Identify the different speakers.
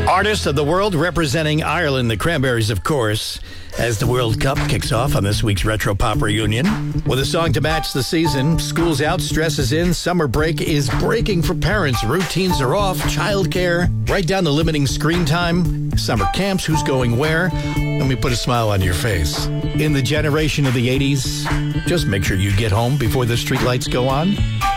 Speaker 1: Artist of the world representing Ireland, the Cranberries, of course, as the World Cup kicks off on this week's Retro Pop Reunion. With a song to match the season, school's out, stress is in, summer break is breaking for parents, routines are off, childcare, write down the limiting screen time, summer camps, who's going where. Let me put a smile on your face. In the generation of the 80s, just make sure you get home before the streetlights go on.